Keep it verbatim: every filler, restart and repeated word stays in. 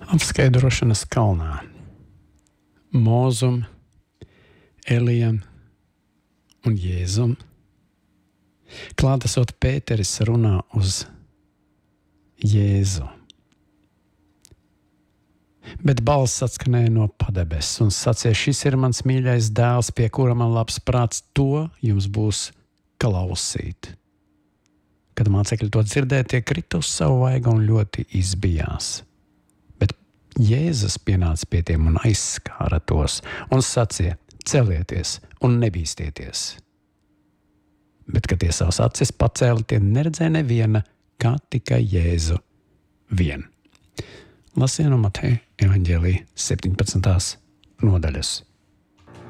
Apskaidrošanas kalnā. Mūzum, Elijam un Jēzum. Klātesot Pēteris runā uz Jēzu. Bet balss atskanēja no padebeses un sacīja: šis ir mans mīļais dēls, pie kura man labs prāts, to jums būs klausīt. Kad mācekļi to dzirdēja, tie krita uz savu vaigu un ļoti izbijās. Bet Jēzus pienāca pie tiem un aizskāra tos un sacīja: celieties un nebīsties. Bet, kad tie savas acis pacēla, tie neredzēja neviena, kā tikai Jēzu vien. Lasīja no Mateja evaņģēlija septiņpadsmitās nodaļas.